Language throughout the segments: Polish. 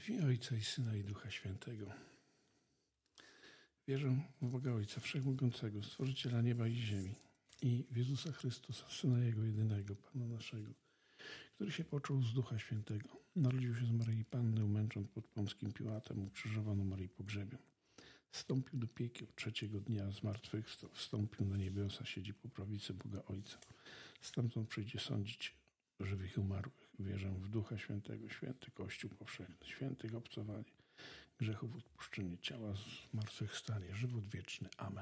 W imię Ojca i Syna i Ducha Świętego. Wierzę w Boga Ojca Wszechmogącego, Stworzyciela nieba i ziemi, i w Jezusa Chrystusa, Syna Jego jedynego, Pana naszego, który się począł z Ducha Świętego. Narodził się z Maryi Panny, umęczon pod Pąckim Piłatem, ukrzyżowano Maryi pogrzebion. Wstąpił do piekieł, trzeciego dnia zmartwychwstał, wstąpił na niebiosa, siedzi po prawicy Boga Ojca. Stamtąd przyjdzie sądzić żywych i umarłych. Wierzę w Ducha Świętego, święty Kościół powszechny, świętych obcowanie, grzechów odpuszczenie, ciała zmartwychwstanie, żywot wieczny. Amen.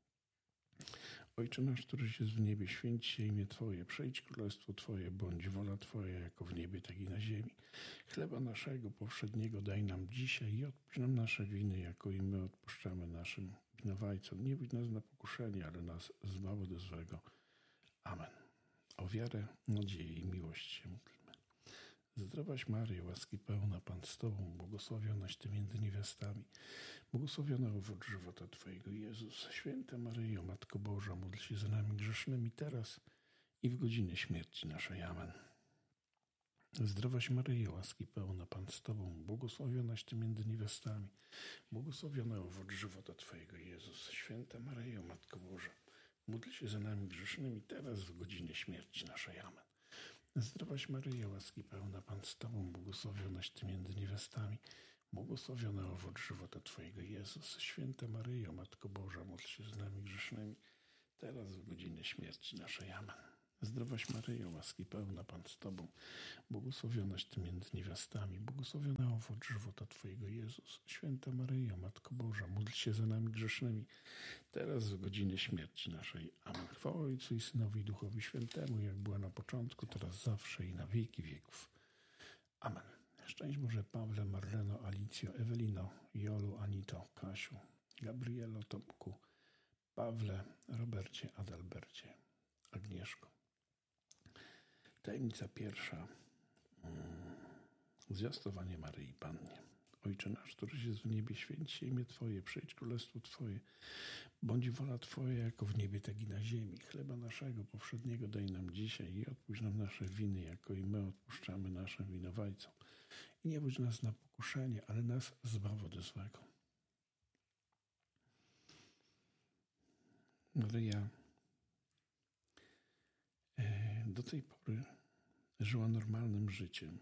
Ojcze nasz, któryś jest w niebie, święć się imię Twoje, przyjdź królestwo Twoje, bądź wola Twoja, jako w niebie, tak i na ziemi. Chleba naszego powszedniego daj nam dzisiaj i odpuść nam nasze winy, jako i my odpuszczamy naszym winowajcom. Nie wódź nas na pokuszenie, ale nas zbaw od złego. Amen. O wiarę, nadzieję i miłość się módlmy. Zdrowaś Maryjo, łaski pełna, Pan z Tobą, błogosławionaś Ty między niewiastami, błogosławiona owoc żywota Twojego, Jezus. Święta Maryjo, Matko Boża, módl się za nami grzesznymi teraz i w godzinę śmierci naszej. Amen. Zdrowaś Maryjo, łaski pełna, Pan z Tobą, błogosławionaś Ty między niewiastami, błogosławiona owoc żywota Twojego, Jezus. Święta Maryjo, Matko Boża, módl się za nami grzesznymi teraz w godzinę śmierci naszej. Amen. Zdrowaś Maryjo, łaski pełna, Pan z Tobą, błogosławionaś Ty między niewiastami, błogosławiona owoc żywota Twojego, Jezus. Święta Maryjo, Matko Boża, módl się z nami grzesznymi, teraz w godzinę śmierci naszej. Amen. Zdrowaś Maryjo, łaski pełna, Pan z Tobą, błogosławionaś Ty między niewiastami, błogosławiona owoc żywota Twojego, Jezus. Święta Maryjo, Matko Boża, módl się za nami grzesznymi, teraz w godzinę śmierci naszej. Amen. Chwała Ojcu i Synowi i Duchowi Świętemu, jak była na początku, teraz zawsze i na wieki wieków. Amen. Szczęść Boże Pawle, Marleno, Alicjo, Ewelino, Jolu, Anito, Kasiu, Gabrielo, Tomku, Pawle, Robercie, Adalbercie, Agnieszko. Tajemnica pierwsza. Zwiastowanie Maryi Pannie. Ojcze nasz, któryś jest w niebie, święć się imię Twoje, przyjdź królestwo Twoje, bądź wola Twoja, jako w niebie, tak i na ziemi. Chleba naszego powszedniego daj nam dzisiaj i odpuść nam nasze winy, jako i my odpuszczamy naszym winowajcom. I nie wódź nas na pokuszenie, ale nas zbaw od złego. Maryja do tej pory żyła normalnym życiem,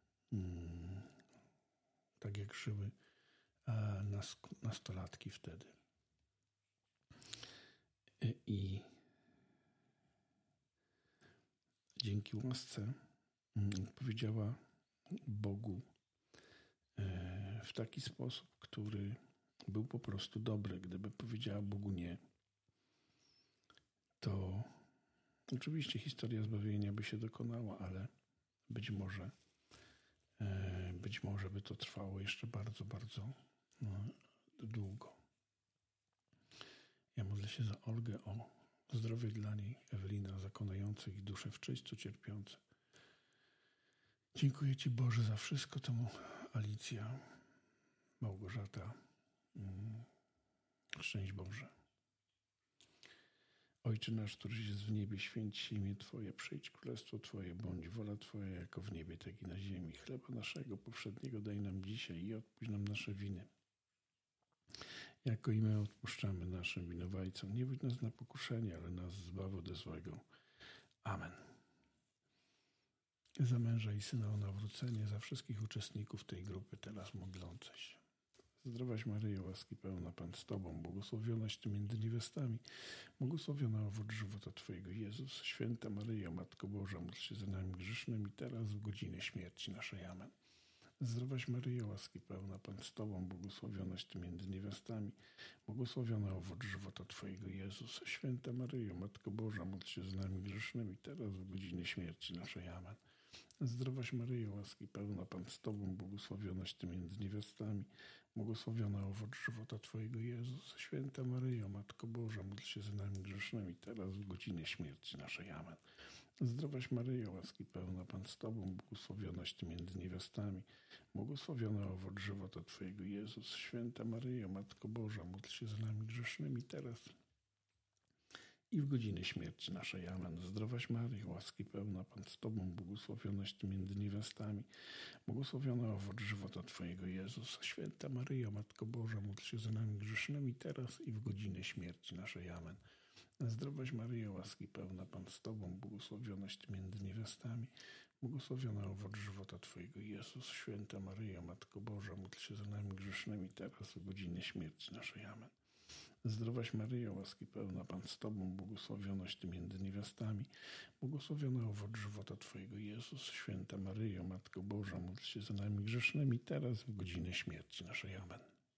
tak jak żyły nastolatki wtedy. I dzięki łasce odpowiedziała Bogu w taki sposób, który był po prostu dobry. Gdyby powiedziała Bogu nie, to oczywiście historia zbawienia by się dokonała, ale być może by to trwało jeszcze bardzo, bardzo długo. Ja modlę się za Olgę o zdrowie dla niej, Ewelina za konających ich dusze w czyśćcu cierpiące. Dziękuję Ci, Boże, za wszystko temu, Alicja, Małgorzata. Szczęść Boże. Ojcze nasz, któryś jest w niebie, święć się imię Twoje, przyjdź królestwo Twoje, bądź wola Twoja, jako w niebie, tak i na ziemi. Chleba naszego powszedniego daj nam dzisiaj i odpuść nam nasze winy, jako i my odpuszczamy naszym winowajcom. Nie wódź nas na pokuszenie, ale nas zbaw od złego. Amen. Za męża i syna o nawrócenie, za wszystkich uczestników tej grupy teraz modlących się. Zdrowaś Maryjo, łaski pełna, Pan z Tobą, błogosławionaś Ty między niewiastami, błogosławiona owoc żywota Twojego, Jezus. Święta Maryjo, Matko Boża, módl się za nami grzesznymi, teraz w godzinę śmierci naszej. Amen. Zdrowaś Maryjo, łaski pełna, Pan z Tobą, błogosławionaś Ty między niewiastami, błogosławiona owoc żywota Twojego, Jezus. Święta Maryjo, Matko Boża, módl się za nami grzesznymi, teraz w godzinę śmierci naszej. Amen. Zdrowaś Maryjo, łaski pełna, Pan z Tobą, błogosławionaś Ty między niewiastami, błogosławiona owoc żywota Twojego, Jezus. Święta Maryjo, Matko Boża, módl się za nami grzesznymi, teraz w godzinę śmierci naszej. Amen. Zdrowaś Maryjo, łaski pełna, Pan z Tobą, błogosławionaś Ty między niewiastami, błogosławiona owoc żywota Twojego, Jezus. Święta Maryjo, Matko Boża, módl się za nami grzesznymi, teraz i w godzinę śmierci naszej. Amen. Zdrowaś Maryjo, łaski pełna, Pan z Tobą, błogosławionaś Ty między niewiastami, błogosławiony owoc żywota Twojego, Jezus. Święta Maryjo, Matko Boża, módl się za nami grzesznymi, teraz i w godzinę śmierci naszej. Amen. Zdrowaś Maryjo, łaski pełna, Pan z Tobą, błogosławionaś Ty między niewiastami, błogosławiony owoc żywota Twojego, Jezus. Święta Maryjo, Matko Boża, módl się za nami grzesznymi, teraz w godzinę śmierci naszej. Amen. Zdrowaś Maryjo, łaski pełna, Pan z Tobą, błogosławionaś Ty między niewiastami, błogosławiony owoc żywota Twojego, Jezus. Święta Maryjo, Matko Boża, módl się za nami grzesznymi, teraz w godzinę śmierci naszej. Amen.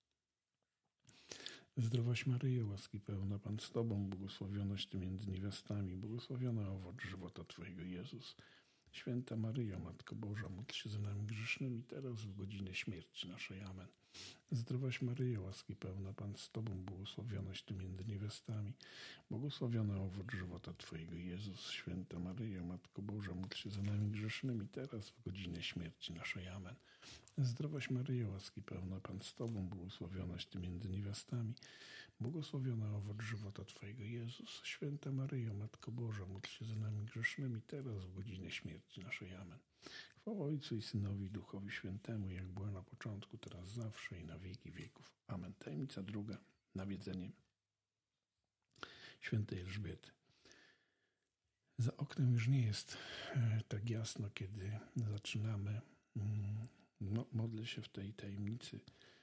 Zdrowaś Maryjo, łaski pełna, Pan z Tobą, błogosławionaś Ty między niewiastami, błogosławiony owoc żywota Twojego, Jezus. Święta Maryjo, Matko Boża, módl się za nami grzesznymi, teraz w godzinę śmierci naszej. Amen. Zdrowaś Maryjo, łaski pełna, Pan z Tobą, błogosławionaś Ty między niewiastami, błogosławiony owoc żywota Twojego, Jezus. Święta Maryjo, Matko Boża, módl się za nami grzesznymi, teraz w godzinę śmierci naszej. Amen. Zdrowaś Maryjo, łaski pełna, Pan z Tobą, błogosławionaś Ty między niewiastami, błogosławiony owoc żywota Twojego, Jezus. Święta Maryjo, Matko Boża, módl się za nami grzesznymi, teraz w godzinę śmierci naszej. Amen. Chwała Ojcu i Synowi, i Duchowi Świętemu, jak była na początku, teraz zawsze i na wieki wieków. Amen. Tajemnica druga. Nawiedzenie świętej Elżbiety. Za oknem już nie jest tak jasno, kiedy zaczynamy. Modlę się w tej tajemnicy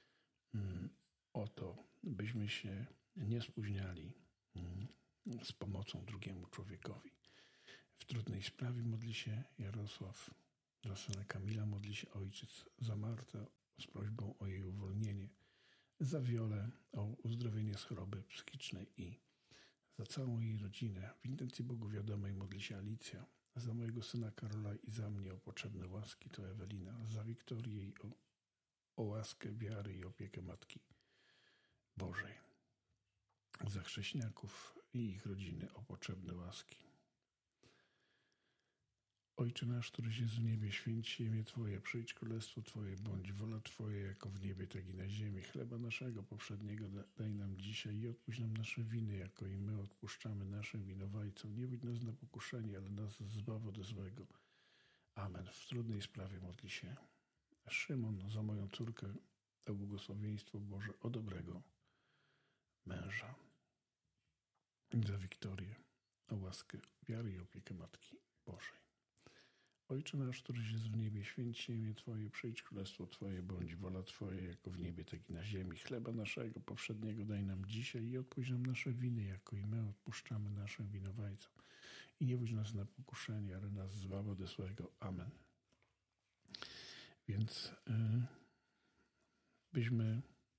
o to, byśmy się nie spóźniali z pomocą drugiemu człowiekowi. W trudnej sprawie modli się Jarosław, za syna Kamila modli się ojciec, za Martę z prośbą o jej uwolnienie, za Wiolę o uzdrowienie z choroby psychicznej i za całą jej rodzinę. W intencji Bogu wiadomej modli się Alicja, za mojego syna Karola i za mnie o potrzebne łaski to Ewelina, za Wiktorię i o łaskę wiary i opiekę Matki Bożej, za chrześniaków i ich rodziny o potrzebne łaski. Ojcze nasz, któryś jest w niebie, święć się imię Twoje, przyjdź królestwo Twoje, bądź wola Twoja, jako w niebie, tak i na ziemi. Chleba naszego powszedniego daj nam dzisiaj i odpuść nam nasze winy, jako i my odpuszczamy naszym winowajcom. Nie wódź nas na pokuszenie, ale nas zbaw od złego. Amen. W trudnej sprawie modli się Szymon, za moją córkę o błogosławieństwo Boże, o dobrego męża. Za Wiktorię o łaskę wiary i opiekę Matki Bożej. Ojcze nasz, któryś jest w niebie, święć się imię Twoje, przyjdź królestwo Twoje, bądź wola Twoja, jako w niebie, tak i na ziemi. Chleba naszego powszedniego daj nam dzisiaj i odpuść nam nasze winy, jako i my odpuszczamy naszym winowajcom. I nie wódź nas na pokuszenie, ale nas zbaw ode złego. Amen. Więc byśmy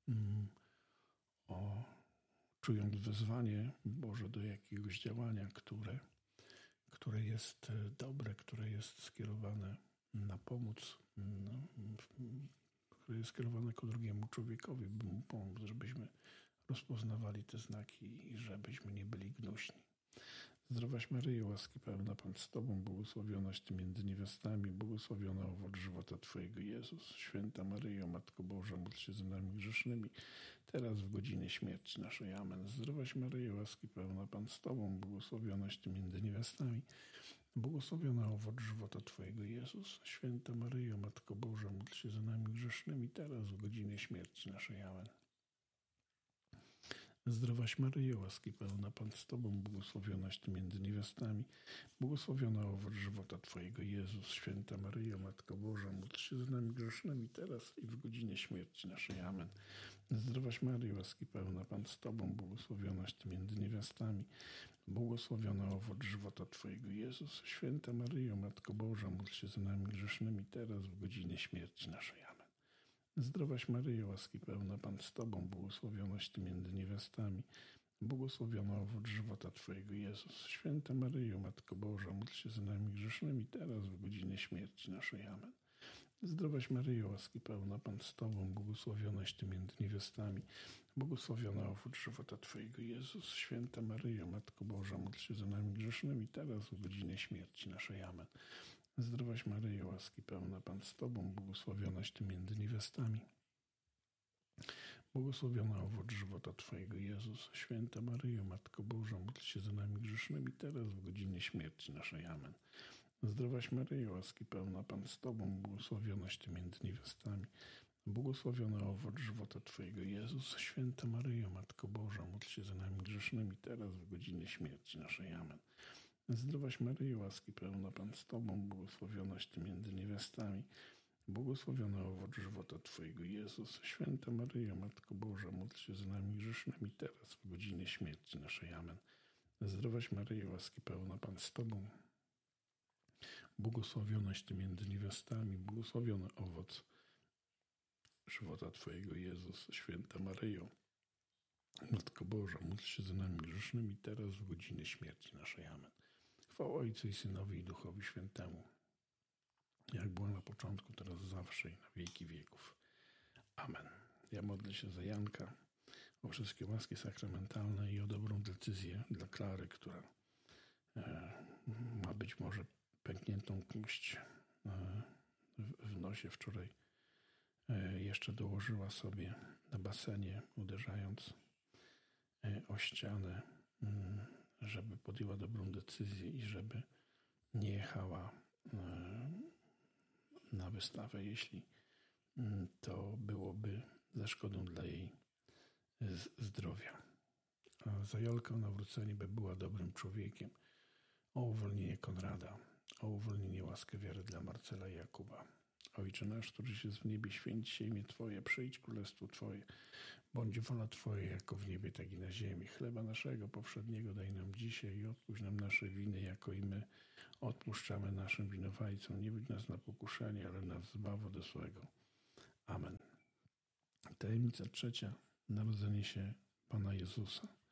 czując wezwanie Boże do jakiegoś działania, które jest dobre, które jest skierowane na pomoc, które jest skierowane ku drugiemu człowiekowi, by mu pomóc, żebyśmy rozpoznawali te znaki i żebyśmy nie byli gnuśni. Zdrowaś Maryjo, łaski pełna, Pan z Tobą, błogosławionaś Ty między niewiastami, błogosławiony owoc żywota Twojego, Jezus. Święta Maryjo, Matko Boża, módl się za nami grzesznymi, teraz w godzinę śmierci naszej. Amen. Zdrowaś Maryjo, łaski pełna, Pan z Tobą, błogosławionaś Ty między niewiastami, błogosławiony owoc żywota Twojego, Jezus. Święta Maryjo, Matko Boża, módl się za nami grzesznymi, teraz w godzinę śmierci naszej. Amen. Zdrowaś Maryjo, łaski pełna, Pan z Tobą, błogosławionaś Ty między niewiastami, błogosławiony owoc żywota Twojego, Jezus. Święta Maryjo, Matko Boża, módl się za nami grzesznymi, teraz i w godzinę śmierci naszej. Amen. Zdrowaś Maryjo, łaski pełna, Pan z Tobą, błogosławionaś Ty między niewiastami, błogosławiony owoc żywota Twojego, Jezus. Święta Maryjo, Matko Boża, módl się za nami grzesznymi, teraz w godzinę śmierci naszej. Amen. Zdrowaś Maryjo, łaski pełna, Pan z Tobą, błogosławionaś Ty między niewiastami, błogosławiony owoc żywota Twojego, Jezus. Święta Maryjo, Matko Boża, módl się za nami grzesznymi, teraz w godzinę śmierci naszej. Amen. Zdrowaś Maryjo, łaski pełna, Pan z Tobą, błogosławionaś Ty między niewiastami, błogosławiony owoc żywota Twojego, Jezus. Święta Maryjo, Matko Boża, módl się za nami grzesznymi, teraz w godzinę śmierci naszej. Amen. Zdrowaś Maryjo, łaski pełna, Pan z Tobą, błogosławionaś Ty między niewiastami, Błogosławiona owoc żywota Twojego, Jezus. Święta Maryjo, Matko Boża, módl się za nami grzesznymi, teraz w godzinie śmierci naszej. Amen. Zdrowaś Maryjo, łaski pełna, Pan z Tobą, błogosławionaś Ty między niewiastami. Błogosławiona owoc żywota Twojego, Jezus. Święta Maryjo, Matko Boża, módl się za nami grzesznymi, teraz w godzinie śmierci naszej. Amen. Zdrowaś Maryjo, łaski pełna, Pan z Tobą, błogosławionaś Ty między niewiastami. Błogosławiona owoc żywota Twojego, Jezus. Święta Maryjo, Matko Boża, módl się za nami grzesznymi, teraz w godzinie śmierci naszej. Amen. Zdrowaś Maryjo, łaski pełna, Pan z Tobą, błogosławionaś Ty między niewiastami, błogosławiony owoc żywota Twojego, Jezus. Święta Maryjo, Matko Boża, módl się za nami grzesznymi, teraz w godzinie śmierci naszej. Amen. Chwała Ojcu i Synowi i Duchowi Świętemu, jak była na początku, teraz zawsze i na wieki wieków. Amen. Ja modlę się za Janka o wszystkie łaski sakramentalne i o dobrą decyzję dla Klary, która ma być może pękniętą kość w nosie. Wczoraj jeszcze dołożyła sobie na basenie, uderzając o ścianę, żeby podjęła dobrą decyzję i żeby nie jechała na wystawę, jeśli to byłoby ze szkodą dla jej zdrowia. A za Jolkę o nawrócenie, by była dobrym człowiekiem, o uwolnienie Konrada, o uwolnienie łaskę wiary dla Marcela i Jakuba. Ojcze nasz, któryś jest w niebie, święć się imię Twoje, przyjdź królestwo Twoje, bądź wola Twoja, jako w niebie, tak i na ziemi. Chleba naszego powszedniego daj nam dzisiaj i odpuść nam nasze winy, jako i my odpuszczamy naszym winowajcom. Nie wódź nas na pokuszenie, ale nas zbaw od złego. Amen. Tajemnica trzecia. Narodzenie się Pana Jezusa.